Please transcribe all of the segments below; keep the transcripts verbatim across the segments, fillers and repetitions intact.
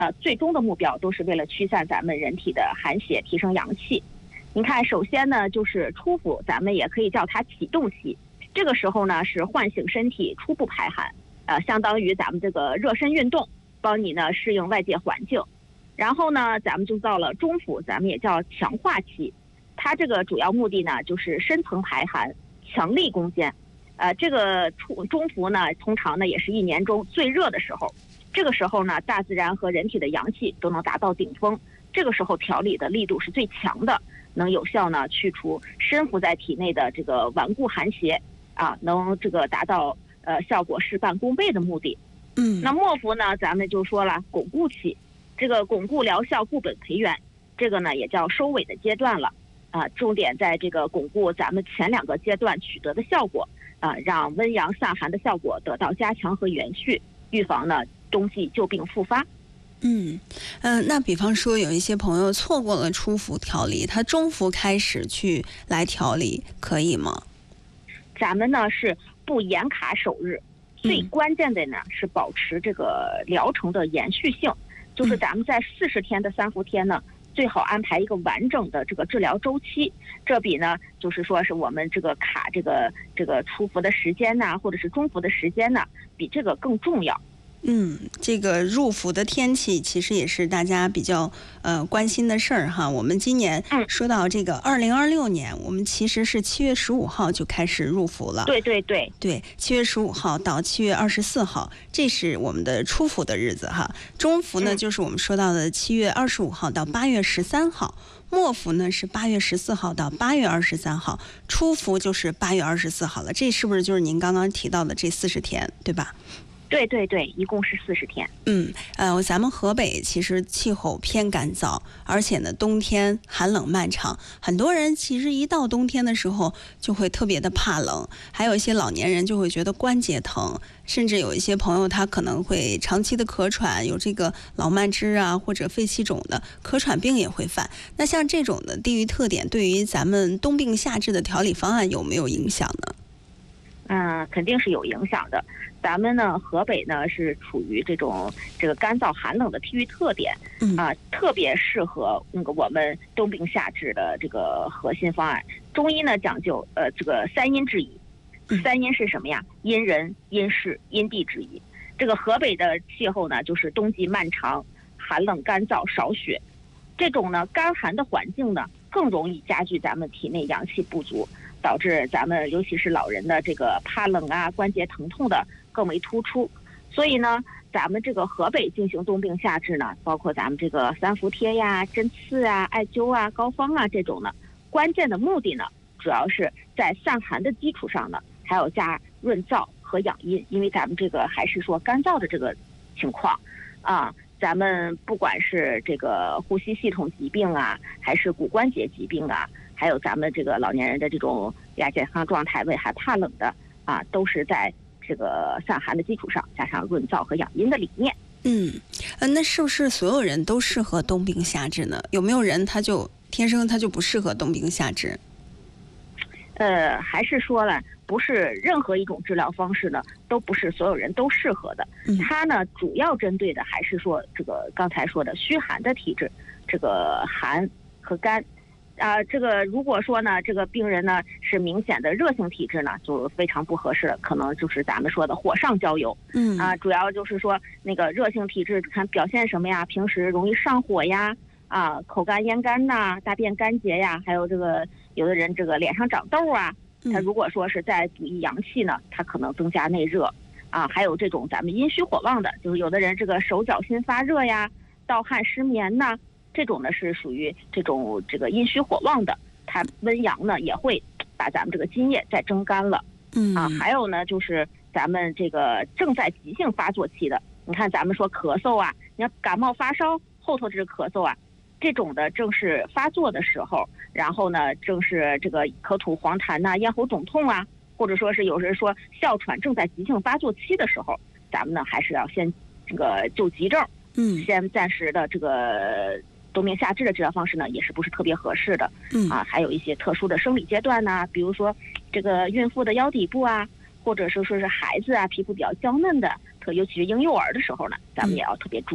呃，最终的目标都是为了驱散咱们人体的寒邪，提升阳气。您看，首先呢就是初伏，咱们也可以叫它启动期。这个时候呢是唤醒身体，初步排寒，呃，相当于咱们这个热身运动，帮你呢适应外界环境。然后呢，咱们就到了中伏，咱们也叫强化期。它这个主要目的呢就是深层排寒，强力攻坚。呃，这个初中伏呢，通常呢也是一年中最热的时候。这个时候呢，大自然和人体的阳气都能达到顶峰，这个时候调理的力度是最强的，能有效呢去除深伏在体内的这个顽固寒邪啊，能这个达到呃效果事半功倍的目的。 嗯， 那末伏呢，咱们就说了巩固期，这个巩固疗效，固本培元，这个呢也叫收尾的阶段了啊，重点在这个巩固咱们前两个阶段取得的效果啊，让温阳散寒的效果得到加强和延续，预防呢冬季旧病复发。 嗯嗯、呃，那比方说有一些朋友错过了初伏调理，他中伏开始去来调理，可以吗？ 咱们呢是不严卡首日，最关键的呢是保持这个疗程的延续性，就是咱们在四十天的三伏天呢，最好安排一个完整的这个治疗周期，这比呢就是说是我们这个卡这个这个初伏的时间呢，或者是中伏的时间呢，比这个更重要。 嗯，这个入伏的天气其实也是大家比较呃关心的事儿哈。我们今年说到这个二零二六年，我们其实是七月十五号就开始入伏了。 对对对对，七月十五号到七月二十四号，这是我们的初伏的日子哈。中伏呢，就是我们说到的七月二十五号到八月十三号。末伏呢是八月十四号到八月二十三号，初伏就是八月二十四号了。这是不是就是您刚刚提到的这四十天，对吧？ 对对对，一共是四十天。 嗯，呃，咱们河北其实气候偏干燥，而且呢，冬天寒冷漫长，很多人其实一到冬天的时候就会特别的怕冷，还有一些老年人就会觉得关节疼，甚至有一些朋友他可能会长期的咳喘，有这个老慢支啊或者肺气肿的咳喘病也会犯。那像这种的地域特点，对于咱们冬病夏治的调理方案有没有影响呢？ 嗯，肯定是有影响的。咱们呢，河北呢是处于这种这个干燥寒冷的地域特点，啊，特别适合那个我们冬病夏治的这个核心方案。中医呢讲究呃这个三阴之宜，三阴是什么呀？阴人、阴湿、阴地之宜。这个河北的气候呢，就是冬季漫长、寒冷干燥、少雪，这种呢干寒的环境呢，更容易加剧咱们体内阳气不足，导致咱们尤其是老人的这个怕冷啊、关节疼痛的更为突出。所以呢，咱们这个河北进行冬病夏治呢，包括咱们这个三伏贴呀、针刺啊、艾灸啊、膏方啊这种呢，关键的目的呢，主要是在散寒的基础上呢，还要加润燥和养阴，因为咱们这个还是说干燥的这个情况啊。咱们不管是这个呼吸系统疾病啊，还是骨关节疾病啊，还有咱们这个老年人的这种亚健康状态，为还怕冷的啊，都是在这个散寒的基础上加上润燥和养阴的理念。 嗯，呃，那是不是所有人都适合冬病夏治呢？有没有人他就天生他就不适合冬病夏治？ 呃，还是说了，不是任何一种治疗方式呢，都不是所有人都适合的。它呢，主要针对的还是说这个刚才说的虚寒的体质，这个寒和干。啊、呃，这个如果说呢，这个病人呢是明显的热性体质呢，就非常不合适了，可能就是咱们说的火上浇油。 嗯啊、呃，主要就是说那个热性体质，看表现什么呀？平时容易上火呀，啊，口干咽干呐，大便干结呀，还有这个有的人这个脸上长痘啊。他如果说是在补益阳气呢，他可能增加内热啊，还有这种咱们阴虚火旺的，就是有的人这个手脚心发热呀，盗汗失眠呐，这种呢是属于这种这个阴虚火旺的，它温阳呢也会把咱们这个津液再蒸干了。 嗯啊，还有呢就是咱们这个正在急性发作期的，你看咱们说咳嗽啊，你看感冒发烧后头这个咳嗽啊，这种的正是发作的时候，然后呢正是这个口吐黄痰呐、咽喉肿痛啊，或者说是有人说哮喘正在急性发作期的时候，咱们呢还是要先这个救急症， 嗯， 先暂时的这个冬病夏治的治疗方式呢，也是不是特别合适的。 嗯啊，还有一些特殊的生理阶段呢，比如说这个孕妇的腰底部啊，或者是说是孩子啊皮肤比较娇嫩的，特尤其是婴幼儿的时候呢，咱们也要特别注意。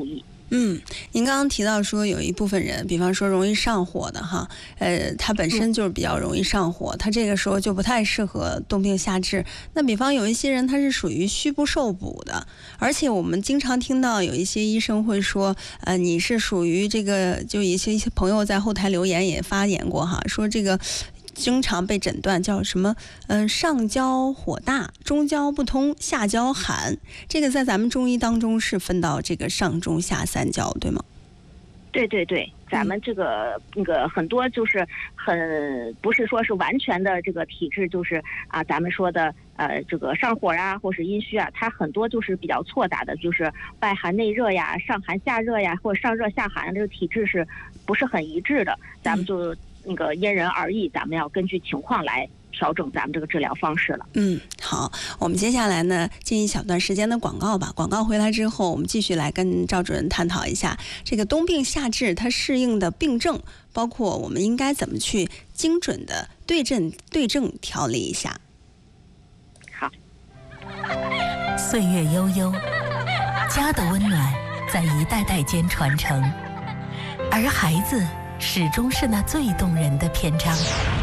嗯，您刚刚提到说有一部分人，比方说容易上火的哈，呃，他本身就是比较容易上火，他这个时候就不太适合冬病夏治。那比方有一些人他是属于虚不受补的，而且我们经常听到有一些医生会说，呃，你是属于这个，就一些一些朋友在后台留言也发言过哈，说这个。经常被诊断叫什么？嗯、呃，上焦火大，中焦不通，下焦寒。这个在咱们中医当中是分到这个上中下三焦，对吗？ 对对对，咱们这个那个很多就是很不是说是完全的这个体质，就是啊，咱们说的呃这个上火啊，或是阴虚啊，它很多就是比较错杂的，就是外寒内热呀，上寒下热呀，或者上热下寒，这个体质是不是很一致的？咱们就。嗯那个因人而异，咱们要根据情况来调整咱们这个治疗方式了。 嗯，好，我们接下来呢进一小段时间的广告吧。广告回来之后，我们继续来跟赵主任探讨一下这个冬病夏治它适应的病症，包括我们应该怎么去精准的对症对症调理一下。 好， 岁月悠悠，家的温暖在一代代间传承，而孩子始终是那最动人的篇章。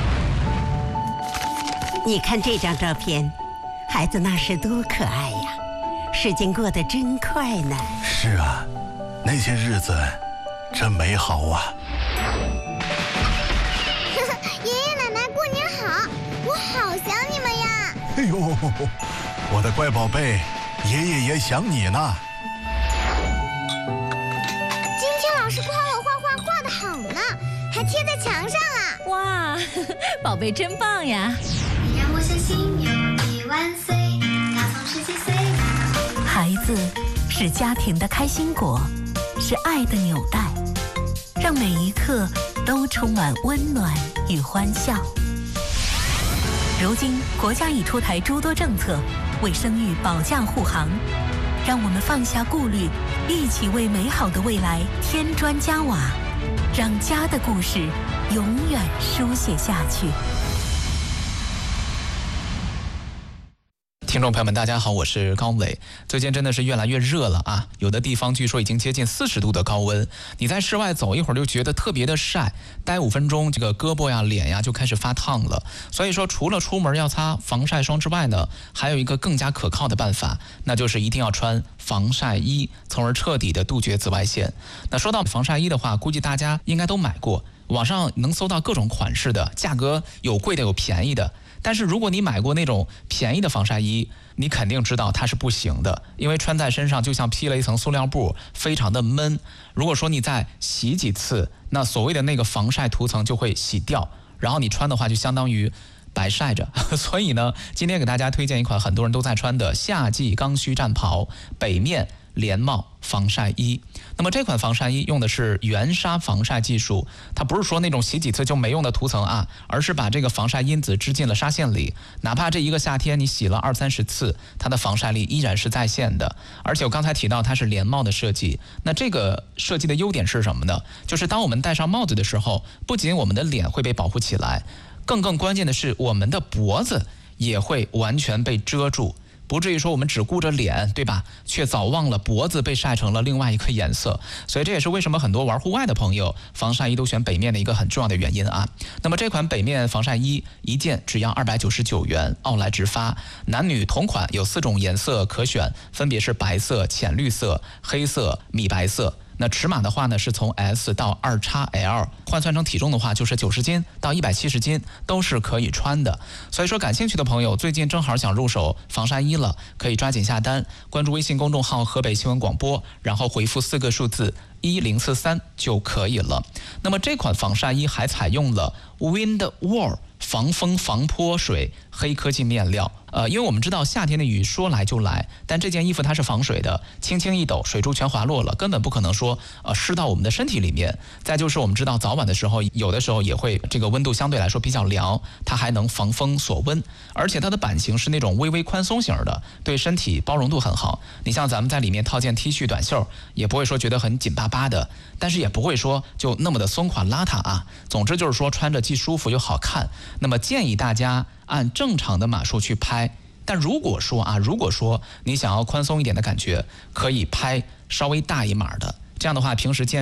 你看这张照片，孩子那时多可爱呀！时间过得真快呢。 是啊，那些日子真美好啊！ 爷爷奶奶过年好，我好想你们呀！ 哎呦，我的乖宝贝，爷爷也想你呢。 今天老师夸我画画画得好呢，还贴在墙上啊！ 哇，宝贝真棒呀！ 你让我相信有你万岁，他从十几岁。 孩子是家庭的开心果，是爱的纽带，让每一刻都充满温暖与欢笑。如今国家已出台诸多政策，为生育保驾护航，让我们放下顾虑，一起为美好的未来添砖加瓦，让家的故事永远书写下去。 听众朋友们，大家好，我是高磊。最近真的是越来越热了啊，有的地方据说已经接近四十度的高温。你在室外走一会儿就觉得特别的晒，待五分钟，这个胳膊呀、脸呀就开始发烫了。所以说，除了出门要擦防晒霜之外呢，还有一个更加可靠的办法，那就是一定要穿防晒衣，从而彻底的杜绝紫外线。那说到防晒衣的话，估计大家应该都买过，网上能搜到各种款式的，价格有贵的有便宜的。但是如果你买过那种便宜的防晒衣，你肯定知道它是不行的，因为穿在身上就像披了一层塑料布，非常的闷。如果说你再洗几次，那所谓的那个防晒涂层就会洗掉，然后你穿的话就相当于白晒着。所以呢，今天给大家推荐一款很多人都在穿的夏季刚需战袍北面连帽防晒衣。那么这款防晒衣用的是原纱防晒技术，它不是说那种洗几次就没用的涂层啊，而是把这个防晒因子织进了纱线里，哪怕这一个夏天你洗了二三十次，它的防晒力依然是在线的。而且我刚才提到它是连帽的设计，那这个设计的优点是什么呢？就是当我们戴上帽子的时候，不仅我们的脸会被保护起来，更更关键的是我们的脖子也会完全被遮住，不至于说我们只顾着脸，对吧？却早忘了脖子被晒成了另外一个颜色。所以这也是为什么很多玩户外的朋友防晒衣都选北面的一个很重要的原因啊。那么这款北面防晒衣一件只要二百九十九元，奥莱直发，男女同款，有四种颜色可选，分别是白色、浅绿色、黑色、米白色。那尺码的话呢，是从 S 到 二 X L， 换算成体重的话，就是九十斤到一百七十斤都是可以穿的。所以说，感兴趣的朋友最近正好想入手防晒衣了，可以抓紧下单，关注微信公众号河北新闻广播，然后回复四个数字一零四三就可以了。那么这款防晒衣还采用了 Windwall 防风防泼水黑科技面料。呃，因为我们知道夏天的雨说来就来，但这件衣服它是防水的，轻轻一抖，水珠全滑落了，根本不可能说呃湿到我们的身体里面。再就是我们知道早晚的时候，有的时候也会这个温度相对来说比较凉，它还能防风锁温，而且它的版型是那种微微宽松型的，对身体包容度很好。你像咱们在里面套件 T 恤短袖，也不会说觉得很紧巴巴的，但是也不会说就那么的松垮邋遢啊。总之就是说穿着既舒服又好看。那么建议大家按正常的码数去拍，但如果说啊，如果说你想要宽松一点的感觉，可以拍稍微大一码的。 这样的话，平时见